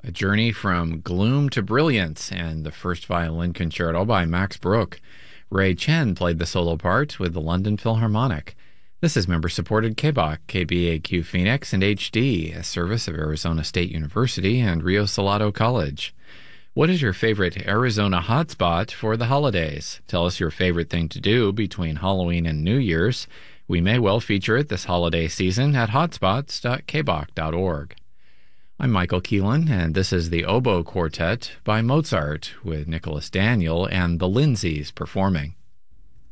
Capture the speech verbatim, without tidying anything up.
A Journey from Gloom to Brilliance, and the First Violin Concerto by Max Bruch. Ray Chen played the solo part with the London Philharmonic. This is member-supported K B O C, K B A Q Phoenix, and H D, a service of Arizona State University and Rio Salado College. What is your favorite Arizona hotspot for the holidays? Tell us your favorite thing to do between Halloween and New Year's. We may well feature it this holiday season at hotspots dot k b o c dot org. I'm Michael Keelan, and this is the Oboe Quartet by Mozart, with Nicholas Daniel and the Lindsays performing.